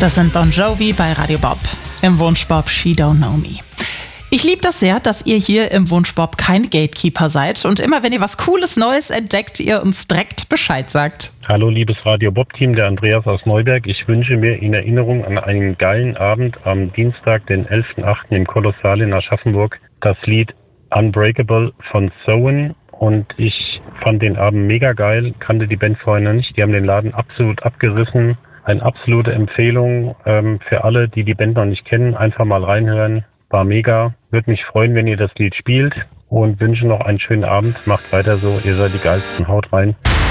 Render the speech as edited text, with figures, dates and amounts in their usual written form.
Das sind Bon Jovi bei Radio Bob. Im Wunschbob She Don't Know Me. Ich liebe das sehr, dass ihr hier im Wunschbob kein Gatekeeper seid und immer, wenn ihr was Cooles Neues entdeckt, ihr uns direkt Bescheid sagt. Hallo liebes Radio Bob-Team, der Andreas aus Neuberg. Ich wünsche mir in Erinnerung an einen geilen Abend am Dienstag, den 11.8. im Kolossal in Aschaffenburg, das Lied Unbreakable von Sowen. Und ich fand den Abend mega geil, kannte die Band vorher noch nicht. Die haben den Laden absolut abgerissen. Eine absolute Empfehlung für alle, die die Band noch nicht kennen. Einfach mal reinhören. War mega. Würde mich freuen, wenn ihr das Lied spielt. Und wünsche noch einen schönen Abend. Macht weiter so. Ihr seid die Geilsten. Haut rein.